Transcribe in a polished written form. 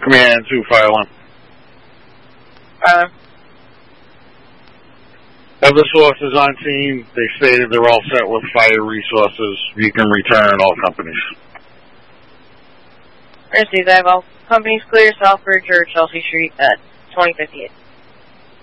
Command 251. Of the sources on scene, they stated they're all set with fire resources. You can return all companies. Received. I have all companies clear Southbridge or Chelsea Street at 2058.